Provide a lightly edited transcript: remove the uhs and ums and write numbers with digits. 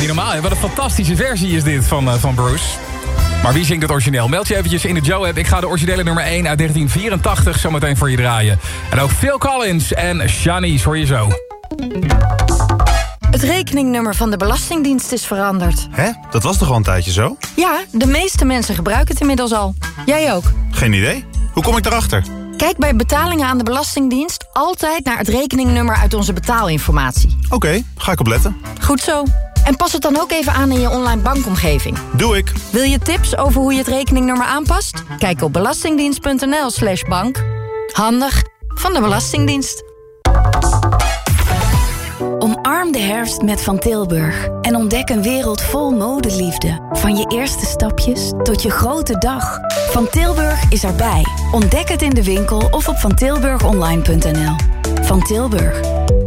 niet normaal. Hè? Wat een fantastische versie is dit van Bruce. Maar wie zingt het origineel? Meld je eventjes in de Joe-app. Ik ga de originele nummer 1 uit 1984 zometeen voor je draaien. En ook Phil Collins en Shanice hoor je zo. Het rekeningnummer van de Belastingdienst is veranderd. Hè? Dat was toch al een tijdje zo? Ja, de meeste mensen gebruiken het inmiddels al. Jij ook. Geen idee. Hoe kom ik daarachter? Kijk bij betalingen aan de Belastingdienst altijd naar het rekeningnummer uit onze betaalinformatie. Oké, ga ik opletten. Goed zo. En pas het dan ook even aan in je online bankomgeving. Doe ik. Wil je tips over hoe je het rekeningnummer aanpast? Kijk op belastingdienst.nl/bank. Handig van de Belastingdienst. Omarm de herfst met Van Tilburg en ontdek een wereld vol modeliefde. Van je eerste stapjes tot je grote dag. Van Tilburg is erbij. Ontdek het in de winkel of op vantilburgonline.nl. Van Tilburg,